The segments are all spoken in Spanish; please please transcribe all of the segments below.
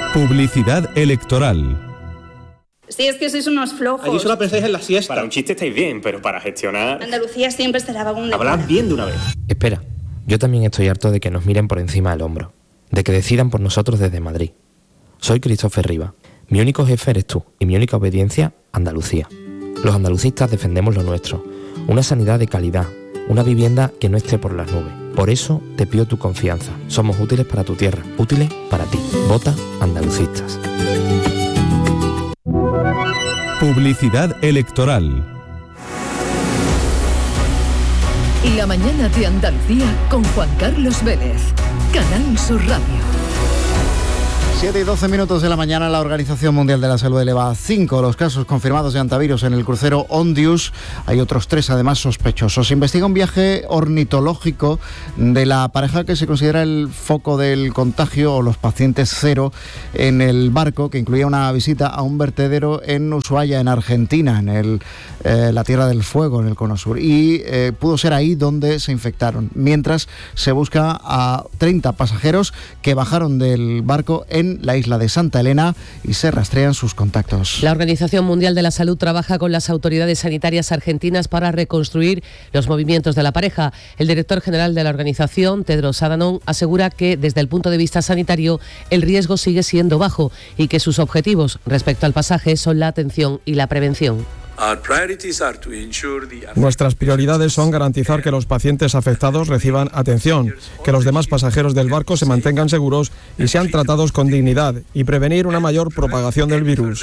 Publicidad electoral. Sí, es que sois unos flojos. Allí solo pensáis en la siesta. Para un chiste estáis bien, pero para gestionar... Andalucía siempre se daba un... Hablad bien de una vez. Espera, yo también estoy harto de que nos miren por encima del hombro, de que decidan por nosotros desde Madrid. Soy Christopher Riva. Mi único jefe eres tú y mi única obediencia, Andalucía. Los andalucistas defendemos lo nuestro, una sanidad de calidad, una vivienda que no esté por las nubes. Por eso te pido tu confianza. Somos útiles para tu tierra, útiles para ti. Vota Andalucistas. Publicidad electoral. La mañana de Andalucía con Juan Carlos Vélez. Canal Sur Radio. 7 y 12 minutos de la mañana, la Organización Mundial de la Salud eleva a 5 los casos confirmados de hantavirus en el crucero Ondius. Hay otros 3 además sospechosos. Se investiga un viaje ornitológico de la pareja que se considera el foco del contagio o los pacientes cero en el barco, que incluía una visita a un vertedero en Ushuaia, en Argentina, en la Tierra del Fuego, en el Cono Sur. Y pudo ser ahí donde se infectaron. Mientras se busca a 30 pasajeros que bajaron del barco en la isla de Santa Elena y se rastrean sus contactos. La Organización Mundial de la Salud trabaja con las autoridades sanitarias argentinas para reconstruir los movimientos de la pareja. El director general de la organización, Tedros Adhanom, asegura que desde el punto de vista sanitario el riesgo sigue siendo bajo y que sus objetivos respecto al pasaje son la atención y la prevención. Nuestras prioridades son garantizar que los pacientes afectados reciban atención, que los demás pasajeros del barco se mantengan seguros y sean tratados con dignidad y prevenir una mayor propagación del virus.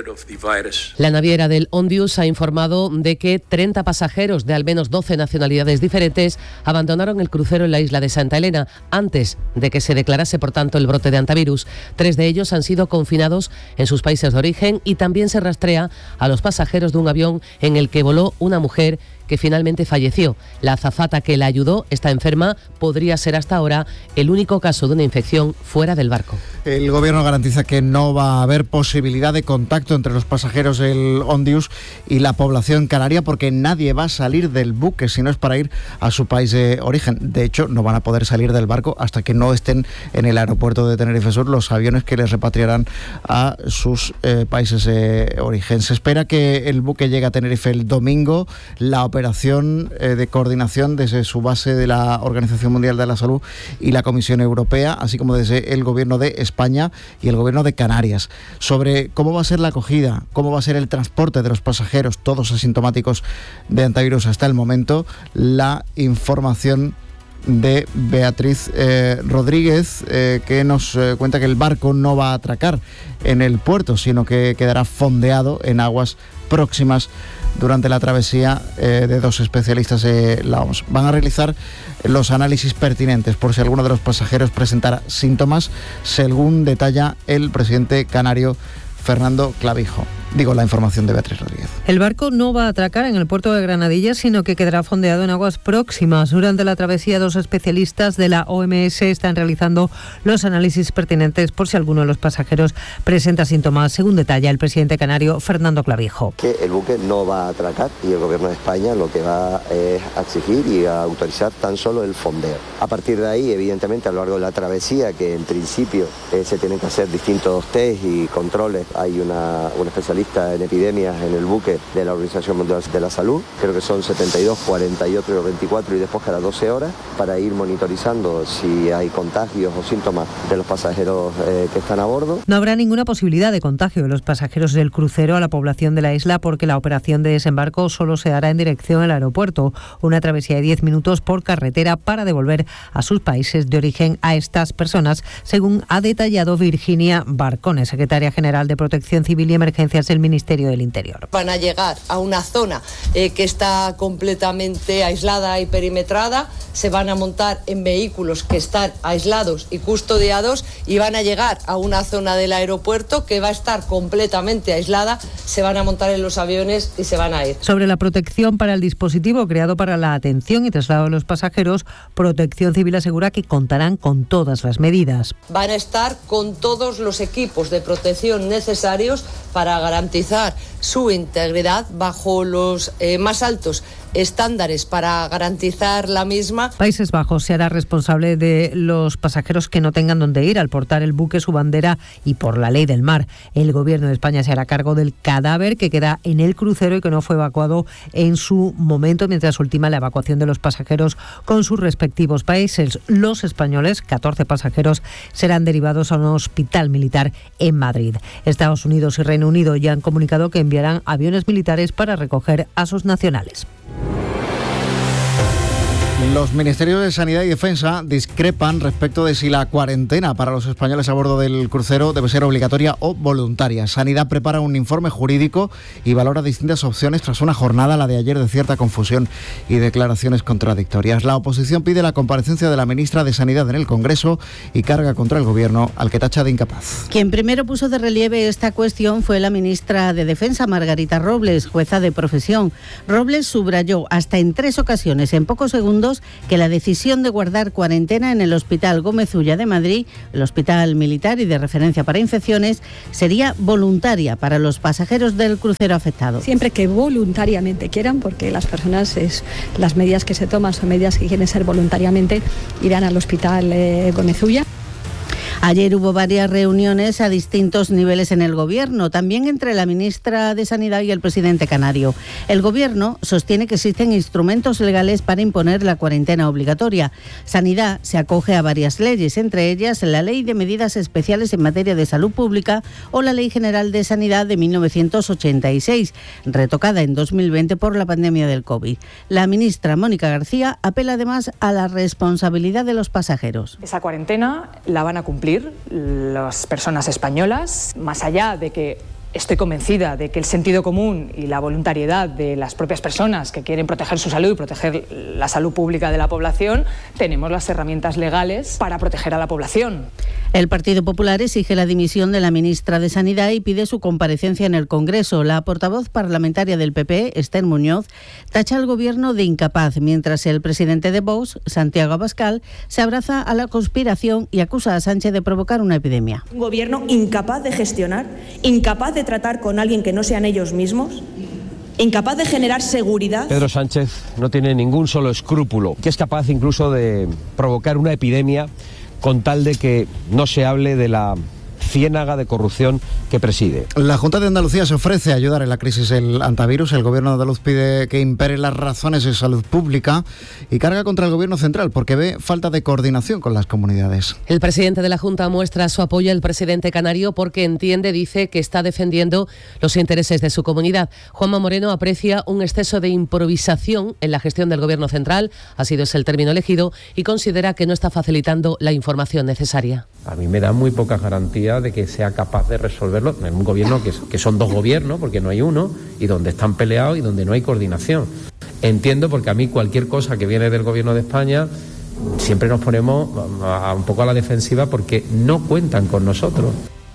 La naviera del Ondius ha informado de que 30 pasajeros de al menos 12 nacionalidades diferentes abandonaron el crucero en la isla de Santa Elena antes de que se declarase, por tanto, el brote de hantavirus. 3 de ellos han sido confinados en sus países de origen y también se rastrea a los pasajeros de un avión en el que voló una mujer que finalmente falleció. La azafata que la ayudó está enferma. Podría ser hasta ahora el único caso de una infección fuera del barco. El gobierno garantiza que no va a haber posibilidad de contacto entre los pasajeros del Ondius y la población canaria, porque nadie va a salir del buque si no es para ir a su país de origen. De hecho, no van a poder salir del barco hasta que no estén en el aeropuerto de Tenerife Sur los aviones que les repatriarán a sus países de origen. Se espera que el buque llegue a Tenerife el domingo. La operación de coordinación desde su base de la Organización Mundial de la Salud y la Comisión Europea, así como desde el Gobierno de España y el Gobierno de Canarias, sobre cómo va a ser la acogida, cómo va a ser el transporte de los pasajeros, todos asintomáticos de hantavirus hasta el momento. La información de Beatriz Rodríguez, que nos cuenta que el barco no va a atracar en el puerto, sino que quedará fondeado en aguas próximas durante la travesía de 2 especialistas de la OMS. Van a realizar los análisis pertinentes por si alguno de los pasajeros presentara síntomas, según detalla el presidente canario Fernando Clavijo. Digo, la información de Beatriz Rodríguez. El barco no va a atracar en el puerto de Granadilla, sino que quedará fondeado en aguas próximas. Durante la travesía, 2 especialistas de la OMS están realizando los análisis pertinentes por si alguno de los pasajeros presenta síntomas, según detalla el presidente canario Fernando Clavijo. Que el buque no va a atracar y el gobierno de España lo que va es a exigir y a autorizar tan solo el fondeo. A partir de ahí, evidentemente, a lo largo de la travesía, que en principio se tienen que hacer distintos test y controles, hay una especialista en epidemias en el buque de la Organización Mundial de la Salud, creo que son 72, 48, 24 y después cada 12 horas, para ir monitorizando si hay contagios o síntomas de los pasajeros que están a bordo. No habrá ninguna posibilidad de contagio de los pasajeros del crucero a la población de la isla, porque la operación de desembarco solo se hará en dirección al aeropuerto, una travesía de 10 minutos por carretera para devolver a sus países de origen a estas personas, según ha detallado Virginia Barcone, secretaria general de Protección Civil y Emergencias del Ministerio del Interior. Van a llegar a una zona que está completamente aislada y perimetrada, se van a montar en vehículos que están aislados y custodiados y van a llegar a una zona del aeropuerto que va a estar completamente aislada, se van a montar en los aviones y se van a ir. Sobre la protección para el dispositivo creado para la atención y traslado de los pasajeros, Protección Civil asegura que contarán con todas las medidas. Van a estar con todos los equipos de protección necesarios para garantizar su integridad bajo los más altos estándares para garantizar la misma. Países Bajos se hará responsable de los pasajeros que no tengan dónde ir al portar el buque su bandera y por la ley del mar. El gobierno de España se hará cargo del cadáver que queda en el crucero y que no fue evacuado en su momento, mientras ultima la evacuación de los pasajeros con sus respectivos países. Los españoles, 14 pasajeros, serán derivados a un hospital militar en Madrid. Estados Unidos y Reino Unido ya han comunicado que enviarán aviones militares para recoger a sus nacionales. Los ministerios de Sanidad y Defensa discrepan respecto de si la cuarentena para los españoles a bordo del crucero debe ser obligatoria o voluntaria. Sanidad prepara un informe jurídico y valora distintas opciones tras una jornada, la de ayer, de cierta confusión y declaraciones contradictorias. La oposición pide la comparecencia de la ministra de Sanidad en el Congreso y carga contra el Gobierno, al que tacha de incapaz. Quien primero puso de relieve esta cuestión fue la ministra de Defensa, Margarita Robles, jueza de profesión. Robles subrayó hasta en 3 ocasiones, en pocos segundos, que la decisión de guardar cuarentena en el Hospital Gómez Ulla de Madrid, el hospital militar y de referencia para infecciones, sería voluntaria para los pasajeros del crucero afectado. Siempre que voluntariamente quieran, porque las personas, las medidas que se toman son medidas que quieren ser voluntariamente, irán al Hospital Gómez Ulla. Ayer hubo varias reuniones a distintos niveles en el Gobierno, también entre la ministra de Sanidad y el presidente canario. El Gobierno sostiene que existen instrumentos legales para imponer la cuarentena obligatoria. Sanidad se acoge a varias leyes, entre ellas la Ley de Medidas Especiales en Materia de Salud Pública o la Ley General de Sanidad de 1986, retocada en 2020 por la pandemia del COVID. La ministra Mónica García apela además a la responsabilidad de los pasajeros. Esa cuarentena la van a cumplir las personas españolas, más allá de que estoy convencida de que el sentido común y la voluntariedad de las propias personas que quieren proteger su salud y proteger la salud pública de la población, tenemos las herramientas legales para proteger a la población. El Partido Popular exige la dimisión de la ministra de Sanidad y pide su comparecencia en el Congreso. La portavoz parlamentaria del PP, Esther Muñoz, tacha al Gobierno de incapaz, mientras el presidente de Vox, Santiago Abascal, se abraza a la conspiración y acusa a Sánchez de provocar una epidemia. Un Gobierno incapaz de gestionar, incapaz de tratar con alguien que no sean ellos mismos, incapaz de generar seguridad. Pedro Sánchez no tiene ningún solo escrúpulo, que es capaz incluso de provocar una epidemia con tal de que no se hable de la ciénaga de corrupción que preside. La Junta de Andalucía se ofrece a ayudar en la crisis del antivirus. El Gobierno andaluz pide que imperen las razones de salud pública y carga contra el Gobierno central porque ve falta de coordinación con las comunidades. El presidente de la Junta muestra su apoyo al presidente canario porque dice que está defendiendo los intereses de su comunidad. Juanma Moreno aprecia un exceso de improvisación en la gestión del Gobierno central, así es el término elegido, y considera que no está facilitando la información necesaria. A mí me da muy pocas garantías de que sea capaz de resolverlo en un gobierno que son 2 gobiernos, porque no hay uno, y donde están peleados y donde no hay coordinación. Entiendo, porque a mí cualquier cosa que viene del Gobierno de España siempre nos ponemos un poco a la defensiva porque no cuentan con nosotros.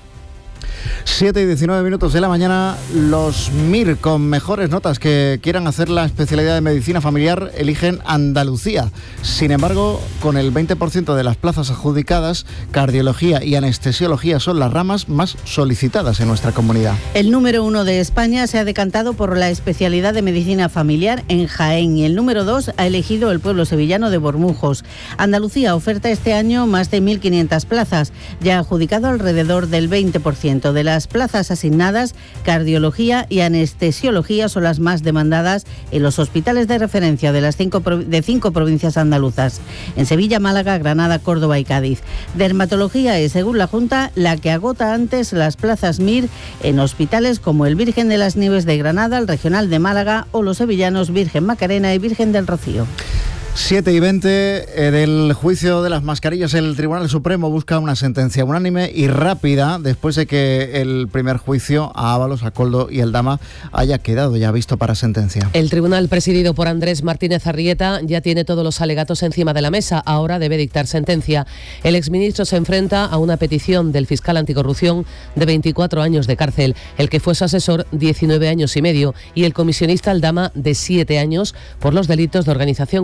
7:19 de la mañana. Los MIR con mejores notas que quieran hacer la especialidad de medicina familiar eligen Andalucía. Sin embargo, con el 20% de las plazas adjudicadas, cardiología y anestesiología son las ramas más solicitadas en nuestra comunidad. El número 1 de España se ha decantado por la especialidad de medicina familiar en Jaén y el número 2 ha elegido el pueblo sevillano de Bormujos. Andalucía oferta este año más de 1.500 plazas, ya ha adjudicado alrededor del 20% de las plazas asignadas. Cardiología y anestesiología son las más demandadas en los hospitales de referencia de las 5 provincias andaluzas, en Sevilla, Málaga, Granada, Córdoba y Cádiz. Dermatología es, según la Junta, la que agota antes las plazas MIR en hospitales como el Virgen de las Nieves de Granada, el Regional de Málaga o los sevillanos Virgen Macarena y Virgen del Rocío. 7:20 del juicio de las mascarillas. El Tribunal Supremo busca una sentencia unánime y rápida después de que el primer juicio a Ábalos, a Koldo y Aldama haya quedado ya visto para sentencia. El tribunal, presidido por Andrés Martínez Arrieta, ya tiene todos los alegatos encima de la mesa. Ahora debe dictar sentencia. El exministro se enfrenta a una petición del fiscal anticorrupción de 24 años de cárcel, el que fue su asesor 19 años y medio y el comisionista Aldama de 7 años por los delitos de organización criminal,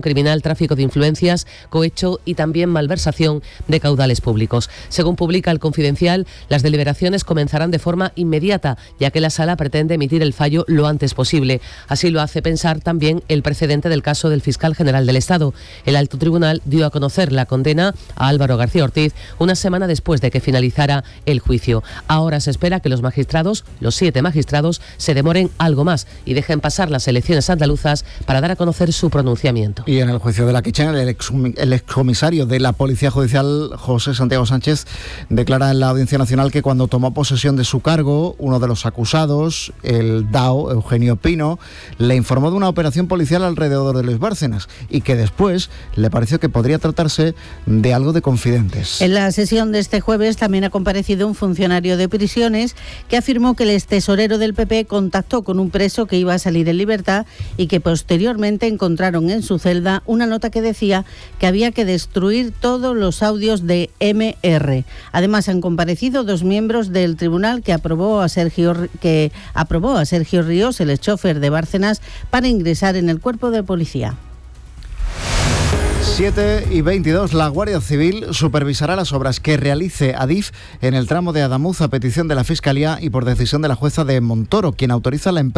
tráfico de influencias, cohecho y también malversación de caudales públicos. Según publica El Confidencial, las deliberaciones comenzarán de forma inmediata, ya que la Sala pretende emitir el fallo lo antes posible. Así lo hace pensar también el precedente del caso del fiscal general del Estado. El Alto Tribunal dio a conocer la condena a Álvaro García Ortiz una semana después de que finalizara el juicio. Ahora se espera que los 7 magistrados, se demoren algo más y dejen pasar las elecciones andaluzas para dar a conocer su pronunciamiento. Y en el juicio de la Kitchen, el excomisario de la Policía Judicial, José Santiago Sánchez, declara en la Audiencia Nacional que cuando tomó posesión de su cargo, uno de los acusados, el DAO, Eugenio Pino, le informó de una operación policial alrededor de Luis Bárcenas y que después le pareció que podría tratarse de algo de confidentes. En la sesión de este jueves también ha comparecido un funcionario de prisiones que afirmó que el extesorero del PP contactó con un preso que iba a salir en libertad y que posteriormente encontraron en su celda una nota que decía que había que destruir todos los audios de MR. Además, han comparecido 2 miembros del tribunal que aprobó a Sergio Ríos, el exchofer de Bárcenas, para ingresar en el cuerpo de policía. 7:22, la Guardia Civil supervisará las obras que realice Adif en el tramo de Adamuz a petición de la Fiscalía y por decisión de la jueza de Montoro, quien autoriza a la empresa